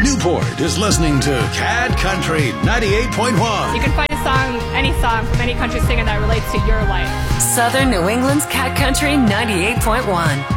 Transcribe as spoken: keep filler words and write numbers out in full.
Newport is listening to Cat Country ninety-eight point one. You can find a song, any song from any country singer that relates to your life. Southern New England's Cat Country ninety-eight point one.